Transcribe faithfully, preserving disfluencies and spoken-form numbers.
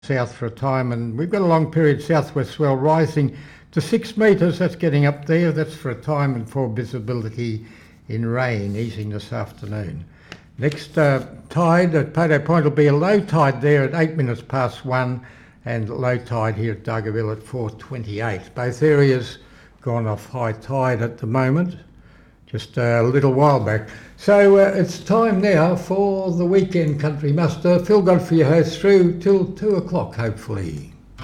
south for a time, and we've got a long period southwest swell rising to six metres. That's getting up there. That's for a time and for visibility in rain, easing this afternoon. Next uh, tide at Potato Point will be a low tide there at eight minutes past one, and low tide here at Dargaville at four twenty-eight. Both areas gone off high tide at the moment, just a little while back. So uh, it's time now for the weekend country muster. Phil Godfrey, your host, through till two o'clock hopefully.